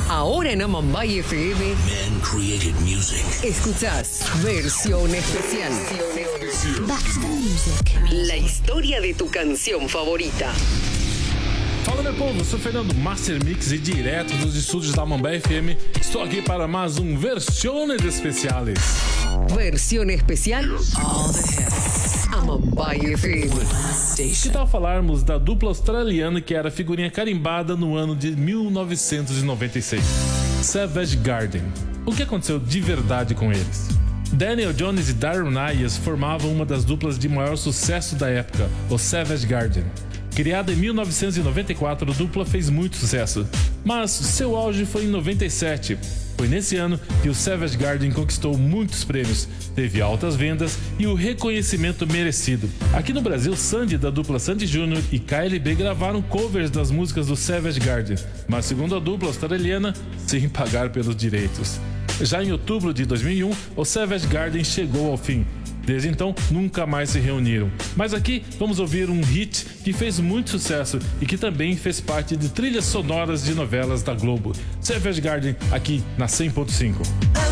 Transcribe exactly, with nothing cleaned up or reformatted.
Ahora en Amambay F M. Man created music. Escuchás Versión Especial. Back to the music. La historia de tu canción favorita. Fala, meu povo, eu sou Fernando Master Mix e direto dos estúdios da Amambay F M estou aqui para mais um Versiones Especiales. Versión Especial. All the hits. Amambay F M. Que tal falarmos da dupla australiana que era figurinha carimbada no ano de mil novecentos e noventa e seis? Savage Garden. O que aconteceu de verdade com eles? Daniel Jones e Darren Nyers formavam uma das duplas de maior sucesso da época, o Savage Garden. Criada em mil novecentos e noventa e quatro, a dupla fez muito sucesso, mas seu auge foi em noventa e sete. Foi nesse ano que o Savage Garden conquistou muitos prêmios, teve altas vendas e o reconhecimento merecido. Aqui no Brasil, Sandy, da dupla Sandy Júnior, e K L B gravaram covers das músicas do Savage Garden, mas segundo a dupla australiana, sem pagar pelos direitos. Já em outubro de dois mil e um, o Savage Garden chegou ao fim. Desde então, nunca mais se reuniram. Mas aqui vamos ouvir um hit que fez muito sucesso e que também fez parte de trilhas sonoras de novelas da Globo. Savage Garden, aqui na cem ponto cinco.